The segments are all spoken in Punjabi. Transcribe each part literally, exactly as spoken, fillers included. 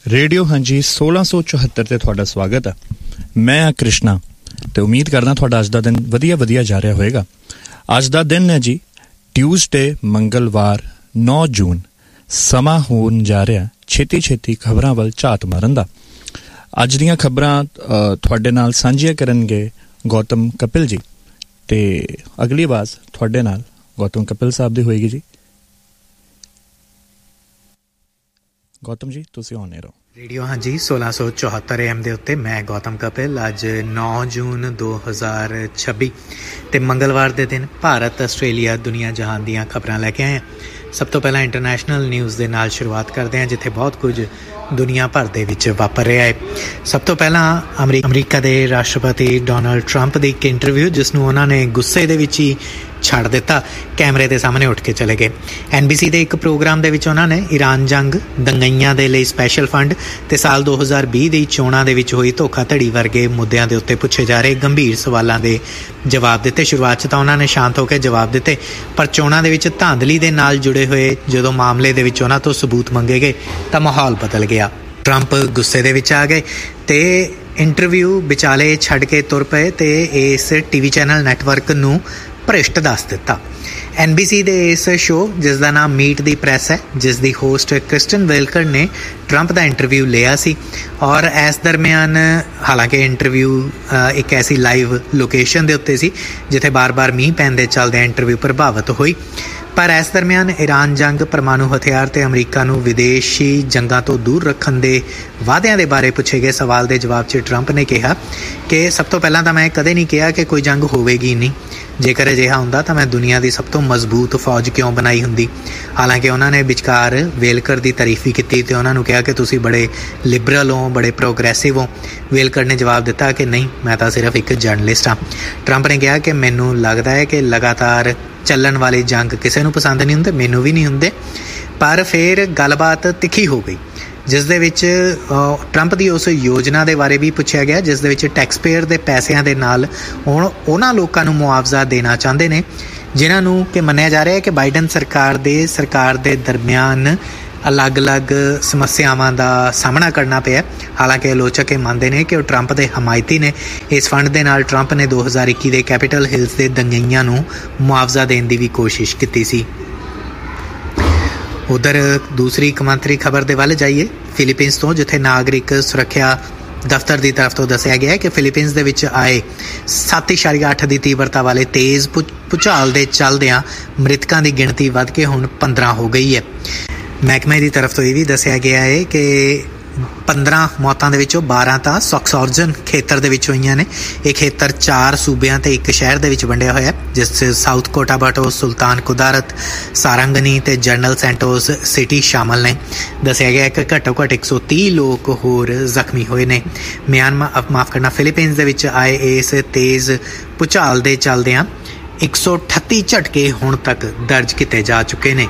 रेडियो हाँ जी सोलह सौ चौहत्तर ते तुहाडा स्वागत है। मैं हाँ कृष्णा ते उम्मीद करना तुहाडा अज दा दिन वधिया वधिया जा रहा होएगा। अज दा दिन है जी ट्यूसडे मंगलवार नौ जून। समा होन जा रहा छेती छेती खबरां वल झात मारन दा। अज दीयां खबरां तुहाडे नाल सांझियां करनगे गौतम कपिल जी ते अगली आवाज़ तुहाडे नाल गौतम कपिल साहब दी होएगी जी। गौतम जी तुसीं आने रहो। रेडियो हाँ जी सोलह सौ चौहत्तर एम के उत्ते मैं गौतम कपिल। अज नौ जून दो हज़ार छब्बी ते मंगलवार के दिन भारत आस्ट्रेलिया दुनिया जहान दीयां खबरां लैके आए हैं। सब तो पहला इंटरनेशनल न्यूज़ के नाल शुरुआत करते हैं जिथे बहुत कुछ दुनिया भर दे विच वापर रहा है। सब तो पहला अमरी अमरीका के राष्ट्रपति डोनाल्ड ट्रंप की एक इंटरव्यू जिसनों उन्होंने गुस्से दे विच ही छड़ दिता, कैमरे के सामने उठ के चले गए। एन बी सी के एक प्रोग्राम के उन्होंने ईरान जंग दंगाइयां दे लई स्पैशल फंड ते साल दो हज़ार भी की चोणां दे विच होई धोखाधड़ी वर्गे मुद्दों के उत्ते पुछे जा रहे गंभीर सवालों के जवाब दिते। शुरुआत तो उन्होंने शांत होकर जवाब दिते, पर चोणां दे विच धांधली दे नाल जुड़े हुए जो मामले दे विच उन्हां तों सबूत मंगे गए तो माहौल बदल गया। ट्रंप गुस्से दे विच आ गए ते इंटरव्यू विचाले छड़ के तुर पे ते इस टीवी चैनल नैटवर्क नूं भ्रिष्ट दस दिता। एन बी सी दे इस शो जिसका नाम मीट दी प्रैस है, जिस दी होस्ट क्रिस्टन वेलकर ने ट्रंप का इंटरव्यू लिया सी और इस दरम्यान हालांकि इंटरव्यू एक ऐसी लाइव लोकेशन के उत्ते सी जिथे बार बार मींह पैंदे चलदे इंटरव्यू प्रभावित हुई, पर इस दरम्यान ईरान जंग परमाणु हथियार ते अमरीका नूं विदेशी जंगां तो दूर रखण दे वादियां दे बारे पूछे गए सवाल के जवाब च ट्रंप ने कहा कि सब तो पहला तो मैं कदे नहीं कहा कि कोई जंग होवेगी नहीं, जेकर अजिहा हुंदा तां मैं दुनिया की सब तो मजबूत फौज क्यों बनाई हुंदी। हालांकि उन्होंने विचकार वेलकर की तारीफ भी की तो उन्होंने कहा कि तुसी बड़े लिबरल हो, बड़े प्रोग्रैसिव हो। वेलकर ने जवाब दिता कि नहीं, मैं तो सिर्फ एक जर्नलिस्ट हाँ। ट्रंप ने कहा कि मैनू लगता है कि लगातार ਚੱਲਣ वाली जंग किसी ਨੂੰ पसंद नहीं ਹੁੰਦੇ, ਮੈਨੂੰ भी नहीं ਹੁੰਦੇ, पर फिर गलबात तिखी हो गई जिस दे विच ट्रंप की उस योजना के बारे भी पूछा गया जिस दे विच टैक्स पेयर के पैसों के नाल हुण उन्हां लोकां नूं मुआवजा देना चाहते हैं जिन्हां नूं कि मन्निया जा रहा है कि बाइडन सरकार दे सरकार दे दरम्यान अलग अलग समस्यावां का सामना करना पिया। हालांकि आलोचक ये मानते हैं कि ट्रंप के हमायती ने इस फंड के नाल ट्रंप ने दो हज़ार इक्की के कैपिटल हिल्स के दंगाइयां नूं मुआवजा देने की भी कोशिश की सी। उधर दूसरी कमांतरी खबर के वल जाइए फिलीपींस तो, जिथे नागरिक सुरक्षा दफ्तर की तरफ तो दसिया गया कि फिलीपींस दे विच आए सत्त इशारिया अठ की तीव्रता वाले तेज़ भूचाल के चलदियां मृतकों की गिणती वध के हुण पंद्रह हो गई है। महकमे की तरफ तो यह भी दसिया गया है कि पंद्रह मौतों के विचों बारह तो सॉक्सॉर्जन खेतर के विच होईयां ने। यह खेतर चार सूबियां ते एक शहर के विच वंडिया होया जिस साउथ कोटाबाटो, सुल्तान कुदारत, सारंगनी ते जनरल सेंटोस सिटी शामिल ने। दसिया गया कि घट्टो घट्ट एक सौ तीह लोग होर जख्मी हुए ने। म्यांमार माफ करना फिलीपींस दे विच आए इस तेज़ भूचाल के चलदियां एक सौ अठत्ती झटके हुण तक दर्ज किए जा चुके हैं।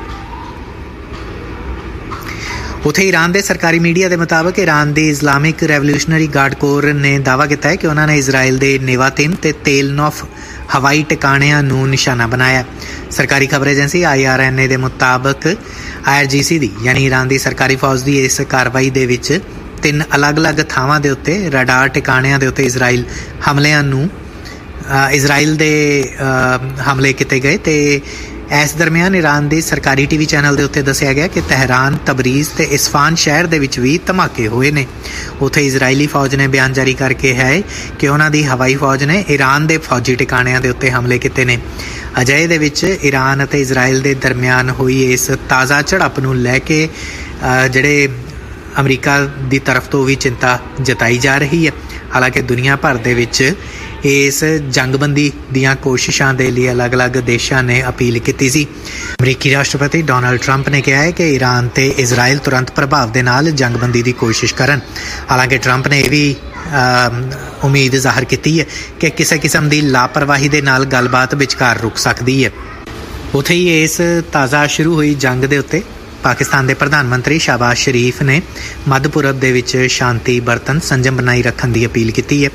उत्थे ईरान के सरकारी मीडिया के मुताबिक ईरान की इस्लामिक रेवोल्यूशनरी गार्ड कोर ने दावा किया है कि उन्होंने इजराइल के नेवातिम ते तेलनोफ हवाई टिकाणियां नूं निशाना बनाया। सरकारी खबर agency I R N A के मुताबिक आई आर जी सी दी यानी ईरान की सरकारी फौज की इस कार्रवाई दे विच तीन अलग अलग थावां दे उत्ते रडार टिकाणियां दे उत्ते इजराइल हमलियां नूं इजराइल दे हमले किए गए ते इस दरम्यान ईरान के सरकारी टी वी चैनल के उत्ते दसिया गया कि तहरान, तबरीज़ ते इस्फान शहर दे विच भी धमाके हुए ने। उत्थे इजरायली फौज ने बयान जारी करके है कि उन्हां दी हवाई फौज ने ईरान के फौजी टिकाणियां दे उत्ते हमले किए ने। अजय दे विच ईरान ते इजराइल के दरम्यान हुई इस ताज़ा झड़प नूं लैके जिहड़े अमरीका की तरफ तो भी चिंता जताई जा रही है। हालांकि दुनिया भर दे विच इस जंगबंदी दीयां कोशिशों के लिए अलग अलग देशों ने अपील की सी। अमरीकी राष्ट्रपति डोनाल्ड ट्रंप ने कहा है कि ईरान ते इजराइल तुरंत प्रभाव के नाल जंगबंदी की कोशिश करन। हालांकि ट्रंप ने यह भी उम्मीद जाहिर की है कि किसी किस्म की लापरवाही के नाल गलबात विचकार रुक सकती है। उत्थे ही इस ताज़ा शुरू हुई जंग के उत्ते पाकिस्तान के प्रधानमंत्री शहबाज शरीफ ने मध्य पूरब दे विच शांति बरतन संजम बनाई रखने की अपील की है।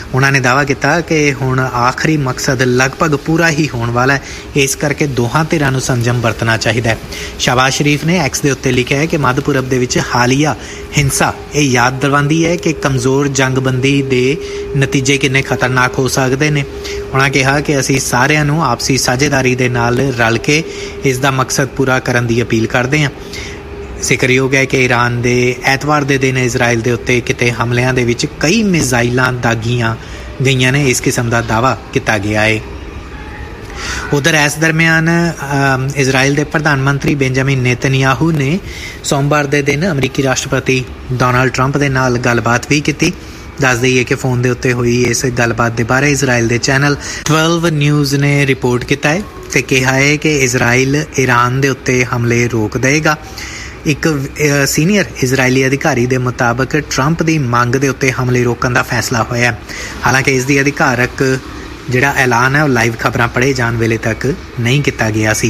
ਉਹਨਾਂ ਨੇ ਦਾਅਵਾ ਕੀਤਾ ਕਿ ਹੁਣ ਆਖਰੀ ਮਕਸਦ ਲਗਭਗ ਪੂਰਾ ਹੀ ਹੋਣ ਵਾਲਾ ਹੈ, ਇਸ ਕਰਕੇ ਦੋਹਾਂ ਧਿਰਾਂ ਨੂੰ ਸੰਜਮ ਵਰਤਣਾ ਚਾਹੀਦਾ ਹੈ। ਸ਼ਹਬਾਜ਼ ਸ਼ਰੀਫ ਨੇ ਐਕਸ ਦੇ ਉੱਤੇ ਲਿਖਿਆ ਹੈ ਕਿ ਮੱਧ ਪੂਰਬ ਦੇ ਵਿੱਚ ਹਾਲੀਆ ਹਿੰਸਾ ਇਹ ਯਾਦ ਦਿਵਾਉਂਦੀ ਹੈ ਕਿ ਕਮਜ਼ੋਰ ਜੰਗਬੰਦੀ ਦੇ ਨਤੀਜੇ ਕਿੰਨੇ ਖਤਰਨਾਕ ਹੋ ਸਕਦੇ ਨੇ। ਉਹਨਾਂ ਕਿਹਾ ਕਿ ਅਸੀਂ ਸਾਰਿਆਂ ਨੂੰ ਆਪਸੀ ਸਾਝੇਦਾਰੀ ਦੇ ਨਾਲ ਰਲ ਕੇ ਇਸ ਦਾ ਮਕਸਦ ਪੂਰਾ ਕਰਨ ਦੀ ਅਪੀਲ ਕਰਦੇ ਹਾਂ। ਜ਼ਿਕਰਯੋਗ ਹੈ ਕਿ ਈਰਾਨ ਦੇ ਐਤਵਾਰ ਦੇ ਦਿਨ ਇਜ਼ਰਾਈਲ ਦੇ ਉੱਤੇ ਕਿਤੇ ਹਮਲਿਆਂ ਦੇ ਵਿੱਚ ਕਈ ਮਿਜ਼ਾਈਲਾਂ ਦਾਗੀਆਂ ਗਈਆਂ ਨੇ, ਇਸ ਕਿਸਮ ਦਾ ਦਾਅਵਾ ਕੀਤਾ ਗਿਆ ਹੈ। ਉਧਰ ਇਸ ਦਰਮਿਆਨ ਇਜ਼ਰਾਈਲ ਦੇ ਪ੍ਰਧਾਨ ਮੰਤਰੀ ਬੈਂਜਾਮਿਨ ਨੇਤਨਯਾਹੂ ਨੇ ਸੋਮਵਾਰ ਦੇ ਦਿਨ ਅਮਰੀਕੀ ਰਾਸ਼ਟਰਪਤੀ ਡੋਨਾਲਡ ਟਰੰਪ ਦੇ ਨਾਲ ਗੱਲਬਾਤ ਵੀ ਕੀਤੀ। ਦੱਸ ਦਈਏ ਕਿ ਫੋਨ ਦੇ ਉੱਤੇ ਹੋਈ ਇਸ ਗੱਲਬਾਤ ਦੇ ਬਾਰੇ ਇਜ਼ਰਾਈਲ ਦੇ ਚੈਨਲ ਬਾਰਾਂ ਨਿਊਜ਼ ਨੇ ਰਿਪੋਰਟ ਕੀਤਾ ਹੈ ਤੇ ਕਿਹਾ ਹੈ ਕਿ ਇਜ਼ਰਾਈਲ ਈਰਾਨ ਦੇ ਉੱਤੇ ਹਮਲੇ ਰੋਕ ਦੇਵੇਗਾ। ਇੱਕ ਸੀਨੀਅਰ ਇਜ਼ਰਾਈਲੀ ਅਧਿਕਾਰੀ ਦੇ ਮੁਤਾਬਕ ਟਰੰਪ ਦੀ ਮੰਗ ਦੇ ਉੱਤੇ ਹਮਲੇ ਰੋਕਣ ਦਾ ਫੈਸਲਾ ਹੋਇਆ। ਹਾਲਾਂਕਿ ਇਸ ਦੀ ਅਧਿਕਾਰਕ ਜਿਹੜਾ ਐਲਾਨ ਹੈ ਉਹ ਲਾਈਵ ਖਬਰਾਂ ਪੜ੍ਹੇ ਜਾਣ ਵੇਲੇ ਤੱਕ ਨਹੀਂ ਕੀਤਾ ਗਿਆ ਸੀ।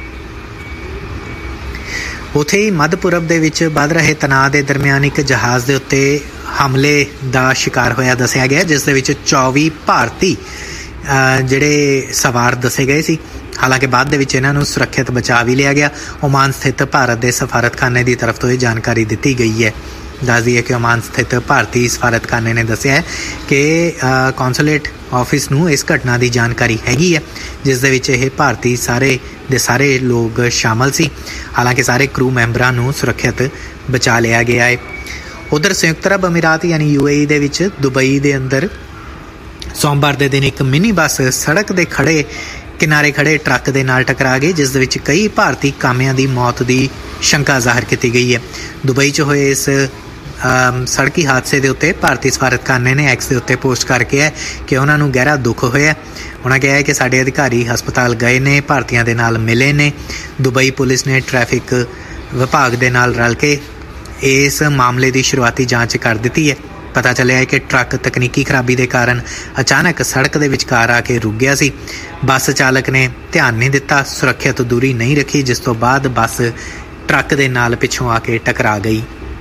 ਉੱਥੇ ਹੀ ਮੱਧ ਪੂਰਬ ਦੇ ਵਿੱਚ ਵੱਧ ਰਹੇ ਤਣਾਅ ਦੇ ਦਰਮਿਆਨ ਇੱਕ ਜਹਾਜ਼ ਦੇ ਉੱਤੇ ਹਮਲੇ ਦਾ ਸ਼ਿਕਾਰ ਹੋਇਆ ਦੱਸਿਆ ਗਿਆ, ਜਿਸ ਦੇ ਵਿੱਚ ਚੌਵੀ ਭਾਰਤੀ ਜਿਹੜੇ ਸਵਾਰ ਦੱਸੇ ਗਏ ਸੀ। ਹਾਲਾਂਕਿ ਬਾਅਦ ਦੇ ਵਿੱਚ ਇਹਨਾਂ ਨੂੰ ਸੁਰੱਖਿਅਤ ਬਚਾ ਵੀ ਲਿਆ ਗਿਆ। ਓਮਾਨ ਸਥਿਤ ਭਾਰਤ ਦੇ ਸਫਾਰਤਖਾਨੇ ਦੀ ਤਰਫ ਤੋਂ ਇਹ ਜਾਣਕਾਰੀ ਦਿੱਤੀ ਗਈ ਹੈ। ਦੱਸ ਦਈਏ ਕਿ ਓਮਾਨ ਸਥਿਤ ਭਾਰਤੀ ਸਫਾਰਤਖਾਨੇ ਨੇ ਦੱਸਿਆ ਹੈ ਕਿ ਕੌਂਸੂਲੇਟ ਆਫਿਸ ਨੂੰ ਇਸ ਘਟਨਾ ਦੀ ਜਾਣਕਾਰੀ ਹੈਗੀ ਹੈ, ਜਿਸ ਦੇ ਵਿੱਚ ਇਹ ਭਾਰਤੀ ਸਾਰੇ ਦੇ ਸਾਰੇ ਲੋਕ ਸ਼ਾਮਲ ਸੀ। ਹਾਲਾਂਕਿ ਸਾਰੇ ਕਰੂ ਮੈਂਬਰਾਂ ਨੂੰ ਸੁਰੱਖਿਅਤ ਬਚਾ ਲਿਆ ਗਿਆ ਹੈ। ਉਧਰ ਸੰਯੁਕਤ ਅਰਬ ਅਮੀਰਾਤ ਯਾਨੀ ਯੂ ਏ ਈ ਦੇ ਵਿੱਚ ਦੁਬਈ ਦੇ ਅੰਦਰ ਸੋਮਵਾਰ ਦੇ ਦਿਨ ਇੱਕ ਮਿਨੀ ਬੱਸ ਸੜਕ ਦੇ ਖੜੇ ਕਿਨਾਰੇ ਖੜੇ ਟਰੱਕ ਦੇ ਨਾਲ ਟਕਰਾ ਗਈ, ਜਿਸ ਦੇ ਵਿੱਚ ਕਈ ਭਾਰਤੀ ਕਾਮਿਆਂ ਦੀ ਮੌਤ ਦੀ ਸ਼ੰਕਾ ਜ਼ਾਹਰ ਕੀਤੀ ਗਈ ਹੈ। ਦੁਬਈ 'ਚ ਹੋਏ ਇਸ ਸੜਕੀ ਹਾਦਸੇ ਦੇ ਉੱਤੇ ਭਾਰਤੀ ਸਫਾਰਤਖਾਨੇ ਨੇ ਐਕਸ ਦੇ ਉੱਤੇ ਪੋਸਟ ਕਰਕੇ ਹੈ ਕਿ ਉਹਨਾਂ ਨੂੰ ਗਹਿਰਾ ਦੁੱਖ ਹੋਇਆ। ਉਹਨਾਂ ਕਿਹਾ ਹੈ ਕਿ ਸਾਡੇ ਅਧਿਕਾਰੀ ਹਸਪਤਾਲ ਗਏ ਨੇ, ਭਾਰਤੀਆਂ ਦੇ ਨਾਲ ਮਿਲੇ ਨੇ। ਦੁਬਈ ਪੁਲਿਸ ਨੇ ਟ੍ਰੈਫਿਕ ਵਿਭਾਗ ਦੇ ਨਾਲ ਰਲ ਕੇ ਇਸ ਮਾਮਲੇ ਦੀ ਸ਼ੁਰੂਆਤੀ ਜਾਂਚ ਕਰ ਦਿੱਤੀ ਹੈ। ਪਤਾ ਚੱਲਿਆ ਹੈ ਕਿ ਟਰੱਕ ਤਕਨੀਕੀ ਖਰਾਬੀ ਦੇ ਕਾਰਨ ਅਚਾਨਕ ਸੜਕ ਦੇ ਵਿਚਕਾਰ ਆ ਕੇ ਰੁਕ ਗਿਆ ਸੀ। ਬੱਸ ਚਾਲਕ ਨੇ ਧਿਆਨ ਨਹੀਂ ਦਿੱਤਾ, ਸੁਰੱਖਿਅਤ ਦੂਰੀ ਨਹੀਂ ਰੱਖੀ, ਜਿਸ ਤੋਂ ਬਾਅਦ ਬੱਸ ਟਰੱਕ ਦੇ ਨਾਲ ਪਿੱਛੋਂ ਆ ਕੇ ਟਕਰਾ ਗਈ।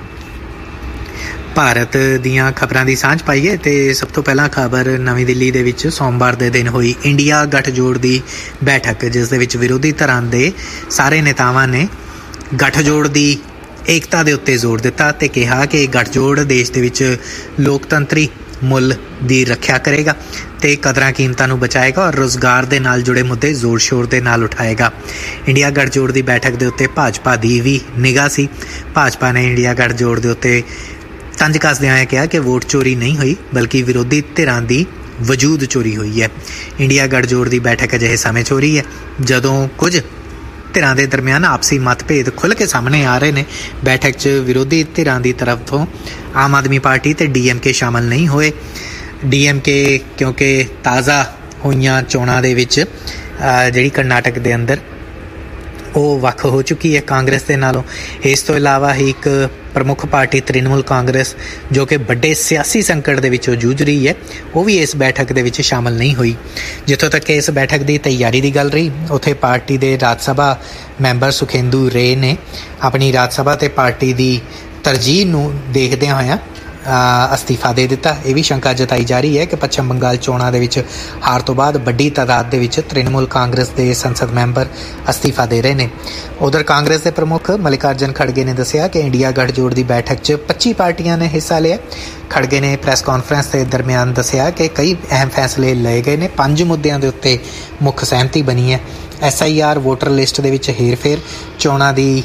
ਭਾਰਤ ਦੀਆਂ ਖਬਰਾਂ ਦੀ ਸਾਂਝ ਪਾਈਏ ਤੇ ਸਭ ਤੋਂ ਪਹਿਲਾਂ ਖਬਰ ਨਵੀਂ ਦਿੱਲੀ ਦੇ ਵਿੱਚ ਸੋਮਵਾਰ ਦੇ ਦਿਨ ਹੋਈ ਇੰਡੀਆ ਗਠਜੋੜ ਦੀ ਬੈਠਕ, ਜਿਸ ਦੇ ਵਿੱਚ ਵਿਰੋਧੀ ਧਿਰਾਂ ਦੇ ਸਾਰੇ ਨੇਤਾਵਾਂ ਨੇ ਗਠਜੋੜ ਦੀ ਏਕਤਾ ਦੇ ਉੱਤੇ ਜ਼ੋਰ ਦਿੱਤਾ ਤੇ ਕਿਹਾ ਕਿ ਗਠਜੋੜ ਦੇਸ਼ ਦੇ ਵਿੱਚ ਲੋਕਤੰਤਰੀ ਮੁੱਲ ਦੀ ਰੱਖਿਆ ਕਰੇਗਾ ਤੇ ਕਦਰਾਂ ਕੀਮਤਾਂ ਨੂੰ ਬਚਾਏਗਾ ਔਰ ਰੁਜ਼ਗਾਰ ਦੇ ਨਾਲ ਜੁੜੇ ਮੁੱਦੇ ਜ਼ੋਰ ਸ਼ੋਰ ਦੇ ਨਾਲ ਉਠਾਏਗਾ। ਇੰਡੀਆ ਗਠਜੋੜ ਦੀ ਬੈਠਕ ਦੇ ਉੱਤੇ ਭਾਜਪਾ ਦੀ ਵੀ ਨਿਗਾਹ ਸੀ। ਭਾਜਪਾ ਨੇ ਇੰਡੀਆ ਗਠਜੋੜ ਦੇ ਉੱਤੇ ਤੰਜ ਕੱਸਦਿਆਂ ਹੋਇਆ ਕਿਹਾ ਕਿ ਵੋਟ ਚੋਰੀ ਨਹੀਂ ਹੋਈ, ਬਲਕਿ ਵਿਰੋਧੀ ਧਿਰਾਂ ਦੀ ਵਜੂਦ ਚੋਰੀ ਹੋਈ ਹੈ। ਇੰਡੀਆ ਗਠਜੋੜ ਦੀ ਬੈਠਕ ਅਜਿਹੇ ਸਮੇਂ ਚੋਰੀ ਹੈ ਜਦੋਂ ਕੁਝ ਧਿਰਾਂ ਦੇ ਦਰਮਿਆਨ ਆਪਸੀ ਮਤਭੇਦ ਖੁੱਲ੍ਹ ਕੇ ਸਾਹਮਣੇ ਆ ਰਹੇ ਨੇ। ਬੈਠਕ 'ਚ ਵਿਰੋਧੀ ਧਿਰਾਂ ਦੀ ਤਰਫ ਤੋਂ ਆਮ ਆਦਮੀ ਪਾਰਟੀ ਤੇ ਡੀ ਐਮ ਕੇ ਸ਼ਾਮਲ ਨਹੀਂ ਹੋਏ। ਡੀ ਐਮ ਕੇ ਕਿਉਂਕਿ ਤਾਜ਼ਾ ਹੋਈਆਂ ਚੋਣਾਂ ਦੇ ਵਿੱਚ ਜਿਹੜੀ ਕਰਨਾਟਕ ਦੇ ਅੰਦਰ ਉਹ ਵੱਖ ਹੋ ਚੁੱਕੀ ਹੈ ਕਾਂਗਰਸ ਦੇ ਨਾਲੋਂ। ਇਸ ਤੋਂ ਇਲਾਵਾ ਹੀ ਇੱਕ ਪ੍ਰਮੁੱਖ ਪਾਰਟੀ ਤ੍ਰਿਣਮੂਲ ਕਾਂਗਰਸ ਜੋ ਕਿ ਵੱਡੇ ਸਿਆਸੀ ਸੰਕਟ ਦੇ ਵਿੱਚੋਂ ਜੂਝ ਰਹੀ ਹੈ, ਉਹ ਵੀ ਇਸ ਬੈਠਕ ਦੇ ਵਿੱਚ ਸ਼ਾਮਲ ਨਹੀਂ ਹੋਈ। ਜਿੱਥੋਂ ਤੱਕ ਇਸ ਬੈਠਕ ਦੀ ਤਿਆਰੀ ਦੀ ਗੱਲ ਰਹੀ, ਉੱਥੇ ਪਾਰਟੀ ਦੇ ਰਾਜ ਸਭਾ ਮੈਂਬਰ ਸੁਖੇਂਦੂ ਰੇ ਨੇ ਆਪਣੀ ਰਾਜ ਸਭਾ ਤੇ ਪਾਰਟੀ ਦੀ ਤਰਜੀਹ ਨੂੰ ਦੇਖਦਿਆਂ ਹੋਇਆਂ ਅਸਤੀਫਾ ਦੇ ਦਿੱਤਾ। ਇਹ ਵੀ ਸ਼ੰਕਾ ਜਤਾਈ ਜਾ ਰਹੀ ਹੈ ਕਿ ਪੱਛਮ ਬੰਗਾਲ ਚੋਣਾਂ ਦੇ ਵਿੱਚ ਹਾਰ ਤੋਂ ਬਾਅਦ ਵੱਡੀ ਤਾਦਾਦ ਦੇ ਵਿੱਚ ਤ੍ਰਿਣਮੂਲ ਕਾਂਗਰਸ ਦੇ ਸੰਸਦ ਮੈਂਬਰ ਅਸਤੀਫਾ ਦੇ ਰਹੇ ਨੇ। ਉਧਰ ਕਾਂਗਰਸ ਦੇ ਪ੍ਰਮੁੱਖ ਮਲਿਕਾਰਜਨ ਖੜਗੇ ਨੇ ਦੱਸਿਆ ਕਿ ਇੰਡੀਆ ਗਠਜੋੜ ਦੀ ਬੈਠਕ 'ਚ ਪੱਚੀ ਪਾਰਟੀਆਂ ਨੇ ਹਿੱਸਾ ਲਿਆ। ਖੜਗੇ ਨੇ ਪ੍ਰੈਸ ਕਾਨਫਰੰਸ ਦੇ ਦਰਮਿਆਨ ਦੱਸਿਆ ਕਿ ਕਈ ਅਹਿਮ ਫੈਸਲੇ ਲਏ ਗਏ ਨੇ। ਪੰਜ ਮੁੱਦਿਆਂ ਦੇ ਉੱਤੇ ਮੁੱਖ ਸਹਿਮਤੀ ਬਣੀ ਹੈ। S I R voter list ਦੇ ਵਿੱਚ ਹੇਰ-ਫੇਰ, ਚੋਣਾਂ ਦੀ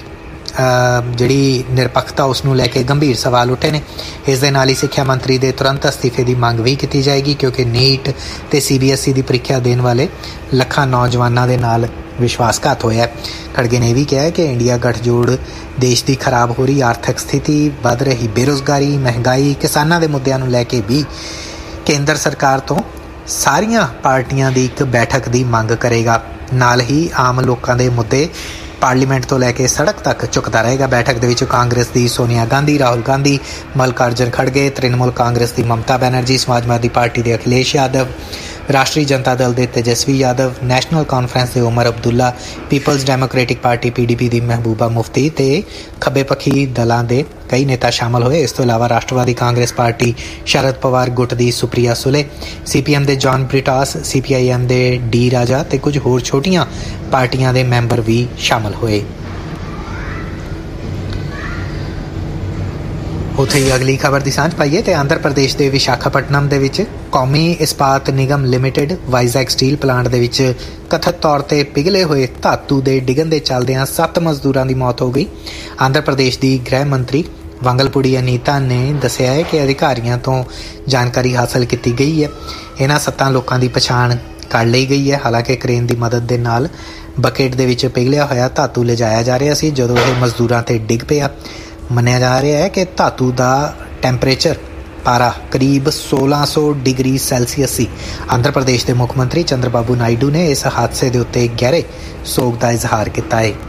ਜਿਹੜੀ ਨਿਰਪੱਖਤਾ ਉਸ ਨੂੰ ਲੈ ਕੇ ਗੰਭੀਰ ਸਵਾਲ ਉੱਠੇ ਨੇ। ਇਸ ਦੇ ਨਾਲ ਹੀ ਸਿੱਖਿਆ ਮੰਤਰੀ ਦੇ ਤੁਰੰਤ ਅਸਤੀਫੇ ਦੀ ਮੰਗ ਵੀ ਕੀਤੀ ਜਾਏਗੀ ਕਿਉਂਕਿ ਨੀਟ ਤੇ ਸੀ ਬੀ ਐਸ ਈ ਦੀ ਪ੍ਰੀਖਿਆ ਦੇਣ ਵਾਲੇ ਲੱਖਾਂ ਨੌਜਵਾਨਾਂ ਦੇ ਨਾਲ ਵਿਸ਼ਵਾਸਘਾਤ ਹੋਇਆ। ਖੜਗੇ ਨੇ ਇਹ ਵੀ ਕਿਹਾ ਕਿ ਇੰਡੀਆ ਗਠਜੋੜ ਦੇਸ਼ ਦੀ ਖਰਾਬ ਹੋ ਰਹੀ ਆਰਥਿਕ ਸਥਿਤੀ, ਵੱਧ ਰਹੀ ਬੇਰੁਜ਼ਗਾਰੀ, ਮਹਿੰਗਾਈ, ਕਿਸਾਨਾਂ ਦੇ ਮੁੱਦਿਆਂ ਨੂੰ ਲੈ ਕੇ ਵੀ ਕੇਂਦਰ ਸਰਕਾਰ ਤੋਂ ਸਾਰੀਆਂ ਪਾਰਟੀਆਂ ਦੀ ਇੱਕ ਬੈਠਕ ਦੀ ਮੰਗ ਕਰੇਗਾ। ਨਾਲ ਹੀ ਆਮ ਲੋਕਾਂ ਦੇ ਮੁੱਦੇ ਪਾਰਲੀਮੈਂਟ ਤੋਂ ਲੈ ਕੇ ਸੜਕ ਤੱਕ ਚੁੱਕਦਾ ਰਹੇਗਾ। ਬੈਠਕ ਦੇ ਵਿੱਚ ਕਾਂਗਰਸ ਦੀ ਸੋਨੀਆ ਗਾਂਧੀ, ਰਾਹੁਲ ਗਾਂਧੀ, ਮਲਿਕਾਰਜਨ ਖੜਗੇ, ਤ੍ਰਿਣਮੂਲ ਕਾਂਗਰਸ ਦੀ ਮਮਤਾ ਬੈਨਰਜੀ, ਸਮਾਜਵਾਦੀ ਪਾਰਟੀ ਦੇ ਅਖਿਲੇਸ਼ ਯਾਦਵ, ਰਾਸ਼ਟਰੀ ਜਨਤਾ ਦਲ ਦੇ ਤੇਜਸਵੀ ਯਾਦਵ, ਨੈਸ਼ਨਲ ਕਾਨਫਰੰਸ ਦੇ ਉਮਰ Abdullah, people's democratic party P D P ਦੀ ਮਹਿਬੂਬਾ ਮੁਫਤੀ ਤੇ ਖੱਬੇ ਪੱਖੀ ਦਲਾਂ ਦੇ ਕਈ ਨੇਤਾ ਸ਼ਾਮਲ ਹੋਏ। ਇਸ ਤੋਂ ਇਲਾਵਾ ਰਾਸ਼ਟਰਵਾਦੀ ਕਾਂਗਰਸ ਪਾਰਟੀ ਸ਼ਰਦ ਪਵਾਰ ਗੁੱਟ ਦੀ ਸੁਪ੍ਰਿਆ ਸੁਲੇ, ਸੀ ਪੀ ਐਮ ਦੇ John ਬ੍ਰਿਟਾਸ, C P I am ਦੇ ਡੀ ਰਾਜਾ ਤੇ ਕੁਝ ਹੋਰ ਛੋਟੀਆਂ ਪਾਰਟੀਆਂ ਦੇ ਮੈਂਬਰ ਵੀ ਸ਼ਾਮਲ ਹੋਏ। ਉੱਥੇ ਹੀ ਅਗਲੀ ਖਬਰ ਦੀ ਸਾਂਝ ਪਾਈਏ ਤੇ ਆਂਧਰ ਪ੍ਰਦੇਸ਼ ਦੇ ਵਿਸ਼ਾਖਾਪਟਨਮ ਦੇ ਵਿੱਚ ਕੌਮੀ ਇਸਪਾਤ ਨਿਗਮ ਲਿਮਿਟਿਡ ਵਾਈਜ਼ੈਕ ਸਟੀਲ ਪਲਾਂਟ ਦੇ ਵਿੱਚ ਕਥਿਤ ਤੌਰ ਤੇ ਪਿਘਲੇ ਹੋਏ ਧਾਤੂ ਦੇ ਡਿੱਗਣ ਦੇ ਚੱਲਦਿਆਂ ਸੱਤ ਮਜ਼ਦੂਰਾਂ ਦੀ ਮੌਤ ਹੋ ਗਈ। ਆਂਧਰ ਪ੍ਰਦੇਸ਼ ਦੀ ਗ੍ਰਹਿ ਮੰਤਰੀ ਵੰਗਲਪੁੜੀ ਅਨੀਤਾ ਨੇ ਦੱਸਿਆ ਹੈ ਕਿ ਅਧਿਕਾਰੀਆਂ ਤੋਂ ਜਾਣਕਾਰੀ ਹਾਸਲ ਕੀਤੀ ਗਈ ਹੈ। ਇਹਨਾਂ ਸੱਤਾਂ ਲੋਕਾਂ ਦੀ ਪਛਾਣ ਕਰ ਲਈ ਗਈ ਹੈ। ਹਾਲਾਂਕਿ ਕ੍ਰੇਨ ਦੀ ਮਦਦ ਦੇ ਨਾਲ ਬਕੇਟ ਦੇ ਵਿੱਚ ਪਿਘਲਿਆ ਹੋਇਆ ਧਾਤੂ ਲਿਜਾਇਆ ਜਾ ਰਿਹਾ ਸੀ ਜਦੋਂ ਇਹ ਮਜ਼ਦੂਰਾਂ ਤੇ ਡਿੱਗ ਪਿਆ। ਮੰਨਿਆ ਜਾ ਰਿਹਾ ਹੈ ਕਿ ਧਾਤੂ ਦਾ ਟੈਂਪਰੇਚਰ ਪਾਰਾ ਕਰੀਬ ਸੋਲਾਂ ਸੌ ਡਿਗਰੀ ਸੈਲਸੀਅਸ ਸੀ। ਆਂਧਰ ਪ੍ਰਦੇਸ਼ ਦੇ ਮੁੱਖ ਮੰਤਰੀ ਚੰਦਰਬਾਬੂ ਨਾਇਡੂ ਨੇ ਇਸ ਹਾਦਸੇ ਦੇ ਉੱਤੇ ਗਹਿਰੇ ਸੋਗ ਦਾ ਇਜ਼ਹਾਰ ਕੀਤਾ ਹੈ।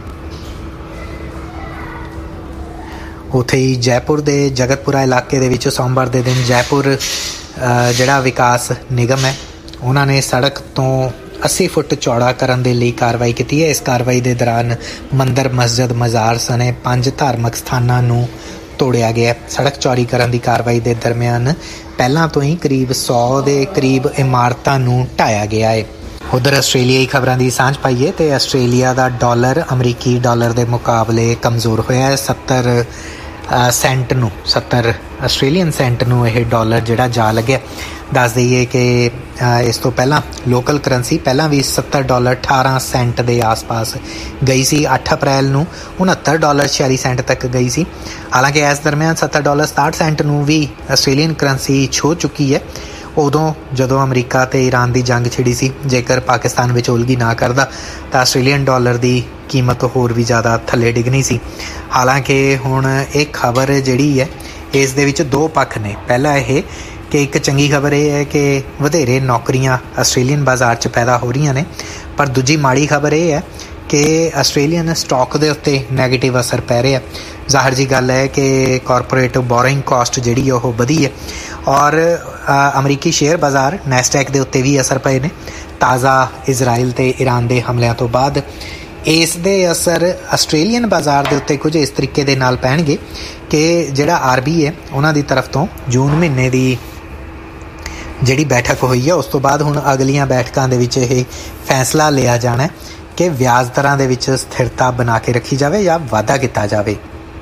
ਉੱਥੇ ਹੀ ਜੈਪੁਰ ਦੇ ਜਗਤਪੁਰਾ ਇਲਾਕੇ ਦੇ ਵਿੱਚ ਸੋਮਵਾਰ ਦੇ ਦਿਨ ਜੈਪੁਰ ਜਿਹੜਾ ਵਿਕਾਸ ਨਿਗਮ ਹੈ ਉਹਨਾਂ ਨੇ ਸੜਕ ਤੋਂ ਅੱਸੀ ਫੁੱਟ ਚੌੜਾ ਕਰਨ ਦੇ ਲਈ ਕਾਰਵਾਈ ਕੀਤੀ ਹੈ। ਇਸ ਕਾਰਵਾਈ ਦੇ ਦੌਰਾਨ ਮੰਦਰ, ਮਸਜਿਦ, ਮਜ਼ਾਰ ਸਣੇ ਪੰਜ ਧਾਰਮਿਕ ਸਥਾਨਾਂ ਨੂੰ ਤੋੜਿਆ ਗਿਆ। ਸੜਕ ਚੌੜੀ ਕਰਨ ਦੀ ਕਾਰਵਾਈ ਦੇ ਦਰਮਿਆਨ ਪਹਿਲਾਂ ਤੋਂ ਹੀ ਕਰੀਬ ਸੌ ਦੇ ਕਰੀਬ ਇਮਾਰਤਾਂ ਨੂੰ ਢਾਇਆ ਗਿਆ ਹੈ। ਉੱਧਰ ਆਸਟ੍ਰੇਲੀਆਈ ਖਬਰਾਂ ਦੀ ਸਾਂਝ ਪਾਈਏ ਤੇ ਆਸਟ੍ਰੇਲੀਆ ਦਾ ਡਾਲਰ ਅਮਰੀਕੀ ਡਾਲਰ ਦੇ ਮੁਕਾਬਲੇ ਕਮਜ਼ੋਰ ਹੋਇਆ ਹੈ। ਸੱਤਰ ਸੈਂਟ ਨੂੰ ਸੱਤਰ ਆਸਟ੍ਰੇਲੀਅਨ ਸੈਂਟ ਨੂੰ ਇਹ ਡਾਲਰ ਜਿਹੜਾ ਜਾ ਲੱਗਿਆ। ਦੱਸ ਦਈਏ ਕਿ ਇਸ ਤੋਂ ਪਹਿਲਾਂ ਲੋਕਲ ਕਰੰਸੀ ਪਹਿਲਾਂ ਵੀ ਸੱਤਰ ਡਾਲਰ ਅਠਾਰਾਂ ਸੈਂਟ ਦੇ ਆਸ-ਪਾਸ ਗਈ ਸੀ। ਅੱਠ ਅਪ੍ਰੈਲ ਨੂੰ ਉਣਹੱਤਰ ਡਾਲਰ ਛਿਆਲੀ ਸੈਂਟ ਤੱਕ ਗਈ ਸੀ। ਹਾਲਾਂਕਿ ਇਸ ਦਰਮਿਆਨ ਸੱਤਰ ਡਾਲਰ ਸਤਾਹਠ ਸੈਂਟ ਨੂੰ ਵੀ ਆਸਟ੍ਰੇਲੀਅਨ ਕਰੰਸੀ ਛੂਹ ਚੁੱਕੀ ਹੈ। ਉਦੋਂ ਜਦੋਂ ਅਮਰੀਕਾ ਤੇ ਈਰਾਨ ਦੀ ਜੰਗ ਛਿੜੀ ਸੀ, ਜੇਕਰ ਪਾਕਿਸਤਾਨ ਵਿੱਚ ਉਲਗੀ ਨਾ ਕਰਦਾ ਤਾਂ ਆਸਟ੍ਰੇਲੀਅਨ ਡਾਲਰ ਦੀ ਕੀਮਤ ਹੋਰ ਵੀ ਜ਼ਿਆਦਾ ਥੱਲੇ ਡਿੱਗਣੀ ਸੀ। ਹਾਲਾਂਕਿ ਹੁਣ ਇਹ ਖਬਰ ਜਿਹੜੀ ਹੈ ਇਸ ਦੇ ਵਿੱਚ ਦੋ ਪੱਖ ਨੇ। ਪਹਿਲਾ ਇਹ ਕਿ ਇੱਕ ਚੰਗੀ ਖਬਰ ਇਹ ਹੈ ਕਿ ਵਧੇਰੇ ਨੌਕਰੀਆਂ ਆਸਟ੍ਰੇਲੀਅਨ ਬਾਜ਼ਾਰ 'ਚ ਪੈਦਾ ਹੋ ਰਹੀਆਂ ਨੇ, ਪਰ ਦੂਜੀ ਮਾੜੀ ਖਬਰ ਇਹ ਹੈ ਕਿ ਆਸਟ੍ਰੇਲੀਅਨ ਸਟਾਕ ਦੇ ਉੱਤੇ ਨੈਗੇਟਿਵ ਅਸਰ ਪੈ ਰਿਹਾ। ਜ਼ਾਹਰ ਜੀ ਗੱਲ ਹੈ ਕਿ ਕਾਰਪੋਰੇਟ ਬੋਰਿੰਗ ਕਾਸਟ ਜਿਹੜੀ ਉਹ ਵਧੀ ਹੈ ਔਰ ਅਮਰੀਕੀ ਸ਼ੇਅਰ ਬਾਜ਼ਾਰ ਨੈਸਡੈਕ ਦੇ ਉੱਤੇ ਵੀ ਅਸਰ ਪਏ ਨੇ। ਤਾਜ਼ਾ ਇਜ਼ਰਾਈਲ ਤੇ ਈਰਾਨ ਦੇ ਹਮਲਿਆਂ ਤੋਂ ਬਾਅਦ ਇਸ ਦੇ ਅਸਰ ਆਸਟ੍ਰੇਲੀਅਨ ਬਾਜ਼ਾਰ ਦੇ ਉੱਤੇ ਕੁਝ ਇਸ ਤਰੀਕੇ ਦੇ ਨਾਲ ਪੈਣਗੇ ਕਿ ਜਿਹੜਾ ਆਰ ਬੀ ਹੈ ਉਹਨਾਂ ਦੀ ਤਰਫ ਤੋਂ ਜੂਨ ਮਹੀਨੇ ਦੀ ਜਿਹੜੀ ਬੈਠਕ ਹੋਈ ਹੈ ਉਸ ਤੋਂ ਬਾਅਦ ਹੁਣ ਅਗਲੀਆਂ ਬੈਠਕਾਂ ਦੇ ਵਿੱਚ ਇਹ ਫੈਸਲਾ ਲਿਆ ਜਾਣਾ ਕਿ ਵਿਆਜ ਦਰਾਂ ਦੇ ਵਿੱਚ ਸਥਿਰਤਾ ਬਣਾ ਕੇ ਰੱਖੀ ਜਾਵੇ ਜਾਂ ਵਾਧਾ ਕੀਤਾ ਜਾਵੇ।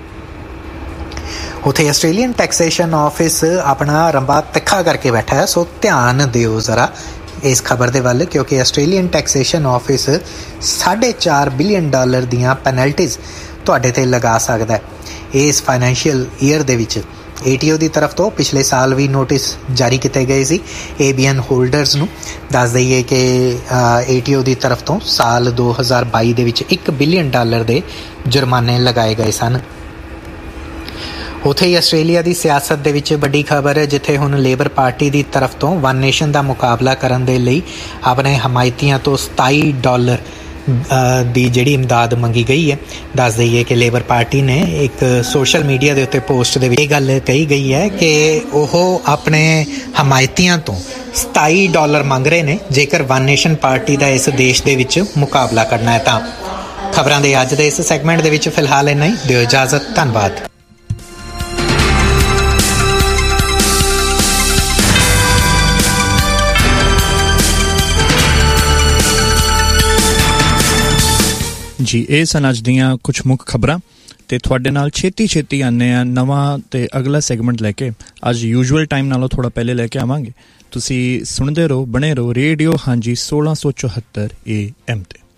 ਉੱਥੇ ਆਸਟ੍ਰੇਲੀਅਨ ਟੈਕਸੇਸ਼ਨ ਆਫਿਸ ਆਪਣਾ ਰੰਬਾ ਤਿੱਖਾ ਕਰਕੇ ਬੈਠਾ ਹੈ, ਸੋ ਧਿਆਨ ਦਿਓ ਜ਼ਰਾ ਇਸ ਖਬਰ ਦੇ ਵੱਲ, ਕਿਉਂਕਿ ਆਸਟ੍ਰੇਲੀਅਨ ਟੈਕਸੇਸ਼ਨ ਆਫਿਸ ਸਾਢੇ ਚਾਰ ਬਿਲੀਅਨ ਡਾਲਰ ਦੀਆਂ ਪੈਨਲਟੀਜ਼ ਤੁਹਾਡੇ 'ਤੇ ਲਗਾ ਸਕਦਾ ਹੈ। ਇਸ ਫਾਈਨੈਂਸ਼ੀਅਲ ਈਅਰ ਦੇ ਵਿੱਚ ਏ ਟੀ ਓ ਦੀ ਤਰਫ ਤੋਂ ਪਿਛਲੇ ਸਾਲ ਵੀ ਨੋਟਿਸ ਜਾਰੀ ਕੀਤੇ ਗਏ ਸੀ ਏ ਬੀ ਐਨ ਹੋਲਡਰਸ ਨੂੰ। ਦੱਸ ਦਈਏ ਕਿ ਏ ਟੀ ਓ ਦੀ ਤਰਫ ਤੋਂ ਸਾਲ ਦੋ ਹਜ਼ਾਰ ਬਾਈ ਦੇ ਵਿੱਚ ਇੱਕ ਬਿਲੀਅਨ ਡਾਲਰ ਦੇ ਜੁਰਮਾਨੇ ਲਗਾਏ ਗਏ ਸਨ। ਉੱਥੇ ਹੀ ਆਸਟ੍ਰੇਲੀਆ ਦੀ ਸਿਆਸਤ ਦੇ ਵਿੱਚ ਵੱਡੀ ਖਬਰ ਹੈ, ਜਿੱਥੇ ਹੁਣ ਲੇਬਰ ਪਾਰਟੀ ਦੀ ਤਰਫ ਤੋਂ ਵਨ ਨੇਸ਼ਨ ਦਾ ਮੁਕਾਬਲਾ ਕਰਨ ਦੇ ਲਈ ਆਪਣੇ ਹਮਾਇਤੀਆਂ ਤੋਂ ਸਤਾਈ ਡਾਲਰ ਦੀ ਜਿਹੜੀ ਇਮਦਾਦ ਮੰਗੀ ਗਈ ਹੈ। ਦੱਸ ਦਈਏ ਕਿ ਲੇਬਰ ਪਾਰਟੀ ਨੇ ਇੱਕ ਸੋਸ਼ਲ ਮੀਡੀਆ ਦੇ ਉੱਤੇ ਪੋਸਟ ਦੇ ਵਿੱਚ ਇਹ ਗੱਲ ਕਹੀ ਗਈ ਹੈ ਕਿ ਉਹ ਆਪਣੇ ਹਮਾਇਤੀਆਂ ਤੋਂ ਸਤਾਈ ਡਾਲਰ ਮੰਗ ਰਹੇ ਨੇ ਜੇਕਰ ਵਨ ਨੇਸ਼ਨ ਪਾਰਟੀ ਦਾ ਇਸ ਦੇਸ਼ ਦੇ ਵਿੱਚ ਮੁਕਾਬਲਾ ਕਰਨਾ ਹੈ ਤਾਂ। ਖਬਰਾਂ ਦੇ ਅੱਜ ਦੇ ਇਸ ਸੈਗਮੈਂਟ ਦੇ ਵਿੱਚ ਫਿਲਹਾਲ ਇੰਨਾ ਹੀ। ਦਿਓ ਇਜਾਜ਼ਤ। ਧੰਨਵਾਦ। ਜੀ ਇਹ ਸਨ ਅੱਜ ਦੀਆਂ ਕੁਛ ਮੁੱਖ ਖਬਰਾਂ ਤੇ ਤੁਹਾਡੇ ਨਾਲ ਛੇਤੀ ਛੇਤੀ ਆਉਂਦੇ ਆ ਨਵਾਂ ਤੇ ਅਗਲਾ ਸੈਗਮੈਂਟ ਲੈ ਕੇ। ਅੱਜ ਯੂਜੂਅਲ ਟਾਈਮ ਨਾਲੋਂ ਥੋੜ੍ਹਾ ਪਹਿਲੇ ਲੈ ਕੇ ਆਵਾਂਗੇ। ਤੁਸੀਂ ਸੁਣਦੇ ਰਹੋ, ਬਣੇ ਰਹੋ ਰੇਡੀਓ ਹਾਂਜੀ ਸੋਲਾਂ ਸੌ ਚੁਹੱਤਰ ਏ ਐਮ 'ਤੇ।